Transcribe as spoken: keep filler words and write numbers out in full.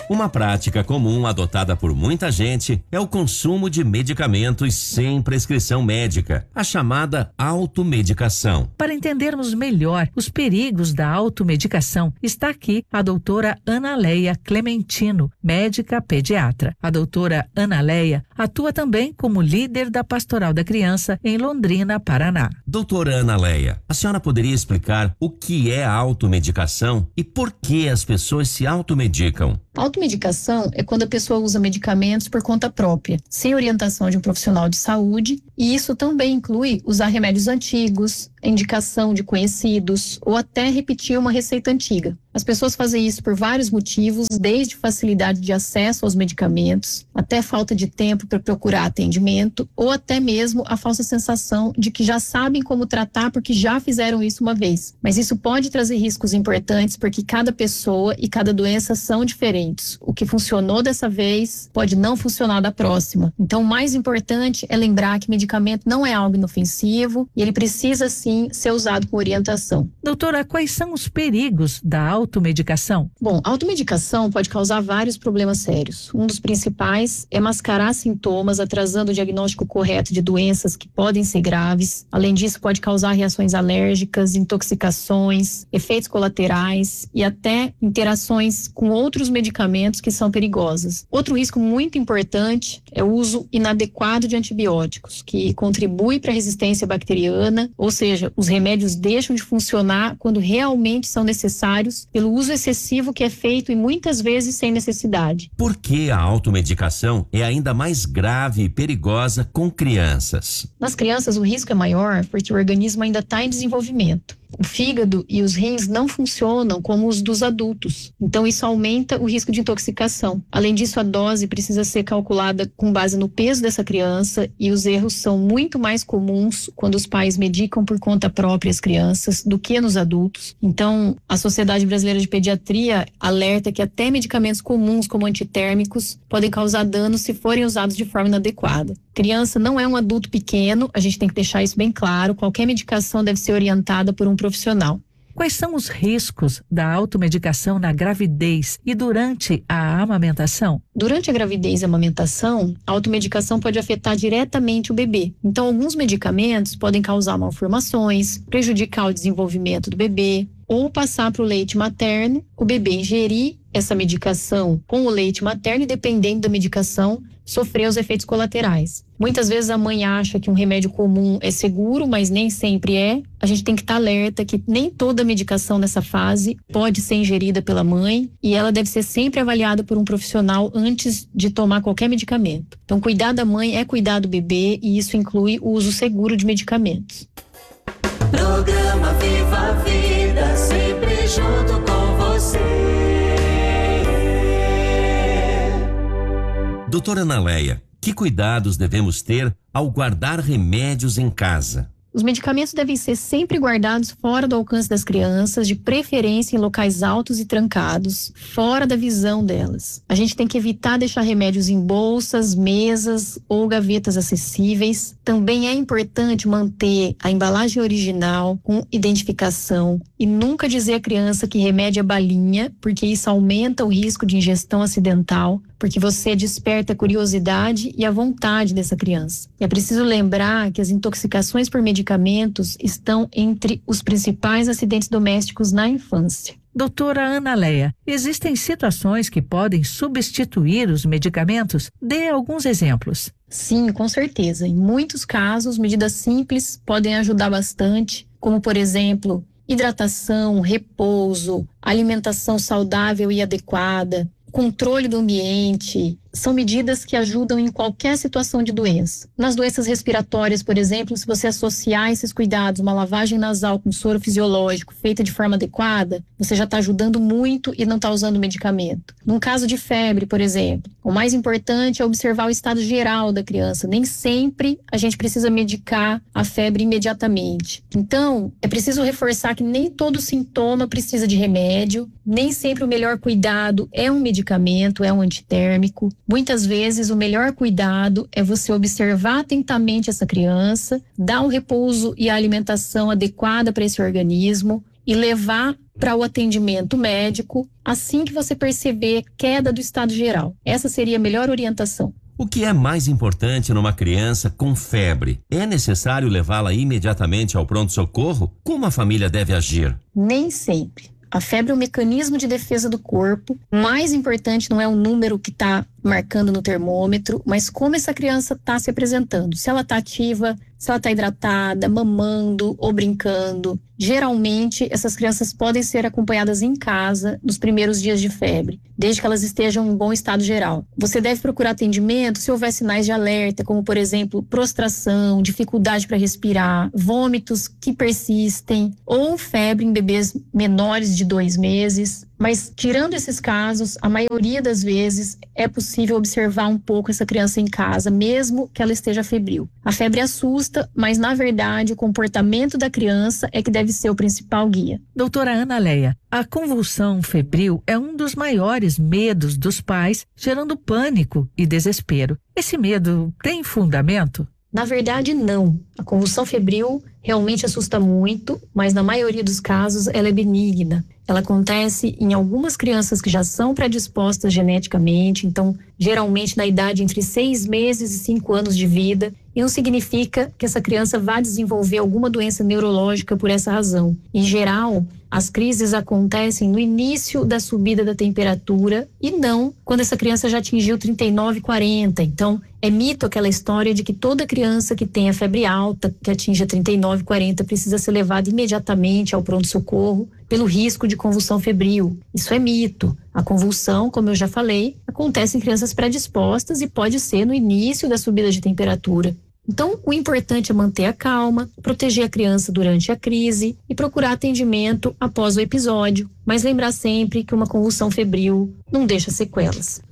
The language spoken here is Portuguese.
Uma prática comum adotada por muita gente é o consumo de medicamentos sem prescrição médica, a chamada automedicação. Para entendermos melhor os perigos da automedicação, está aqui a doutora Analeia Clementino, médica pediatra. A doutora Analeia atua também como líder da Pastoral da Criança em Londrina, Paraná. Doutora Analeia, a senhora poderia explicar o que é a automedicação e por que as pessoas se automedicam? Automedicação é quando a pessoa usa medicamentos por conta própria, sem orientação de um profissional de saúde, e isso também inclui usar remédios antigos, a indicação de conhecidos ou até repetir uma receita antiga. As pessoas fazem isso por vários motivos, desde facilidade de acesso aos medicamentos, até falta de tempo para procurar atendimento, ou até mesmo a falsa sensação de que já sabem como tratar porque já fizeram isso uma vez. Mas isso pode trazer riscos importantes porque cada pessoa e cada doença são diferentes. O que funcionou dessa vez pode não funcionar da próxima. Então, o mais importante é lembrar que medicamento não é algo inofensivo e ele precisa sim ser usado com orientação. Doutora, quais são os perigos da automedicação? Bom, a automedicação pode causar vários problemas sérios. Um dos principais é mascarar sintomas, atrasando o diagnóstico correto de doenças que podem ser graves. Além disso, pode causar reações alérgicas, intoxicações, efeitos colaterais e até interações com outros medicamentos que são perigosas. Outro risco muito importante é o uso inadequado de antibióticos, que contribui para a resistência bacteriana, ou seja, os remédios deixam de funcionar quando realmente são necessários pelo uso excessivo que é feito e muitas vezes sem necessidade. Por que a automedicação é ainda mais grave e perigosa com crianças? Nas crianças o risco é maior porque o organismo ainda está em desenvolvimento. O fígado e os rins não funcionam como os dos adultos, então isso aumenta o risco de intoxicação. Além disso, a dose precisa ser calculada com base no peso dessa criança e os erros são muito mais comuns quando os pais medicam por conta própria as crianças do que nos adultos. Então, a Sociedade Brasileira de Pediatria alerta que até medicamentos comuns como antitérmicos podem causar danos se forem usados de forma inadequada. Criança não é um adulto pequeno, a gente tem que deixar isso bem claro. Qualquer medicação deve ser orientada por um profissional. Quais são os riscos da automedicação na gravidez e durante a amamentação? Durante a gravidez e a amamentação, a automedicação pode afetar diretamente o bebê. Então, alguns medicamentos podem causar malformações, prejudicar o desenvolvimento do bebê, ou passar para o leite materno, o bebê ingerir essa medicação com o leite materno e, dependendo da medicação, sofrer os efeitos colaterais. Muitas vezes a mãe acha que um remédio comum é seguro, mas nem sempre é. A gente tem que estar alerta que nem toda medicação nessa fase pode ser ingerida pela mãe e ela deve ser sempre avaliada por um profissional antes de tomar qualquer medicamento. Então, cuidar da mãe é cuidar do bebê e isso inclui o uso seguro de medicamentos. Programa Viva a Vida, sempre junto com você. Doutora Analeia, que cuidados devemos ter ao guardar remédios em casa? Os medicamentos devem ser sempre guardados fora do alcance das crianças, de preferência em locais altos e trancados, fora da visão delas. A gente tem que evitar deixar remédios em bolsas, mesas ou gavetas acessíveis. Também é importante manter a embalagem original com identificação e nunca dizer à criança que remédio é balinha, porque isso aumenta o risco de ingestão acidental, porque você desperta a curiosidade e a vontade dessa criança. E é preciso lembrar que as intoxicações por medicamentos estão entre os principais acidentes domésticos na infância. Doutora Analeia, existem situações que podem substituir os medicamentos? Dê alguns exemplos. Sim, com certeza. Em muitos casos, medidas simples podem ajudar bastante, como, por exemplo, hidratação, repouso, alimentação saudável e adequada, controle do ambiente, são medidas que ajudam em qualquer situação de doença. Nas doenças respiratórias, por exemplo, se você associar esses cuidados, uma lavagem nasal com soro fisiológico feita de forma adequada, você já está ajudando muito e não está usando medicamento. Num caso de febre, por exemplo, o mais importante é observar o estado geral da criança. Nem sempre a gente precisa medicar a febre imediatamente. Então, é preciso reforçar que nem todo sintoma precisa de remédio, nem sempre o melhor cuidado é um medicamento, é um antitérmico. Muitas vezes o melhor cuidado é você observar atentamente essa criança, dar um repouso e a alimentação adequada para esse organismo e levar para o atendimento médico assim que você perceber queda do estado geral. Essa seria a melhor orientação. O que é mais importante numa criança com febre? É necessário levá-la imediatamente ao pronto-socorro? Como a família deve agir? Nem sempre. A febre é um mecanismo de defesa do corpo. O mais importante não é o número que está marcando no termômetro, mas como essa criança está se apresentando. Se ela está ativa, se ela está hidratada, mamando ou brincando. Geralmente, essas crianças podem ser acompanhadas em casa nos primeiros dias de febre, desde que elas estejam em bom estado geral. Você deve procurar atendimento se houver sinais de alerta, como, por exemplo, prostração, dificuldade para respirar, vômitos que persistem ou febre em bebês menores de dois meses. Mas, tirando esses casos, a maioria das vezes é possível observar um pouco essa criança em casa, mesmo que ela esteja febril. A febre assusta, mas, na verdade, o comportamento da criança é que deve ser o principal guia. Doutora Analéia, a convulsão febril é um dos maiores medos dos pais, gerando pânico e desespero. Esse medo tem fundamento? Na verdade, não. A convulsão febril realmente assusta muito, mas na maioria dos casos ela é benigna. Ela acontece em algumas crianças que já são predispostas geneticamente, então geralmente na idade entre seis meses e cinco anos de vida, e não significa que essa criança vá desenvolver alguma doença neurológica por essa razão. Em geral, as crises acontecem no início da subida da temperatura e não quando essa criança já atingiu trinta e nove, quarenta. Então, é mito aquela história de que toda criança que tenha febre alta, que atinja trinta e nove, quarenta, precisa ser levada imediatamente ao pronto-socorro pelo risco de convulsão febril. Isso é mito. A convulsão, como eu já falei, acontece em crianças predispostas e pode ser no início da subida de temperatura. Então, o importante é manter a calma, proteger a criança durante a crise e procurar atendimento após o episódio, mas lembrar sempre que uma convulsão febril não deixa sequelas.